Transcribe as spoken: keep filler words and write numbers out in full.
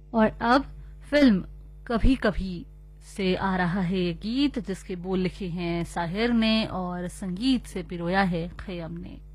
और अब फिल्म कभी कभी से आ रहा है ये गीत जिसके बोल लिखे हैं साहिर ने और संगीत से पिरोया है खय्यम ने।